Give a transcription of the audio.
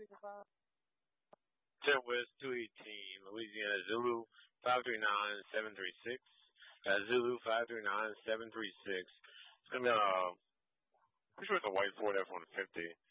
10 West 218, Louisiana Zulu 539-736. Zulu 539-736. It's gonna be pretty sure it's a white Ford F-150.